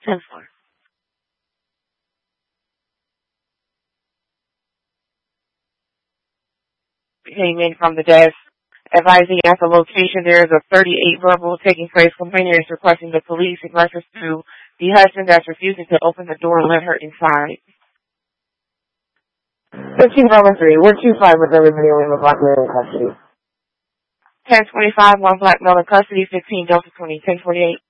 10th floor. Came in from the desk, advising at the location there is a 38 verbal taking place. Complainer is requesting the police in reference to the husband that's refusing to open the door and let her inside. 15 Bravo 3, 125 with everybody in the black male in custody. 1025, one black male in custody, 15 Delta 20, 1048.